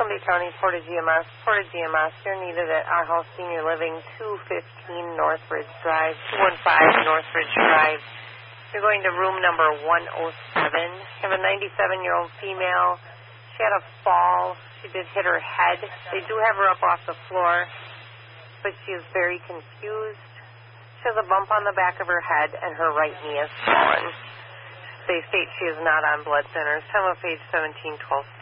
Columbia County, Portage EMS. Portage EMS, you're needed at our house, Senior Living, 215 Northridge Drive, 215 Northridge Drive. You're going to room number 107. You have a 97-year-old female. She had a fall. She did hit her head. They do have her up off the floor, but she is very confused. She has a bump on the back of her head, and her right knee is swollen. They state she is not on blood thinners. Time of age 17-12.